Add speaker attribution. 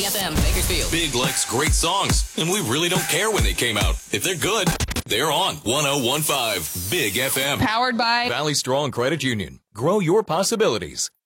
Speaker 1: FM, Bakersfield.
Speaker 2: Big likes great songs, and we really don't care when they came out. If they're good, they're on 1015 Big FM.
Speaker 1: Powered by
Speaker 2: Valley Strong Credit Union. Grow your possibilities.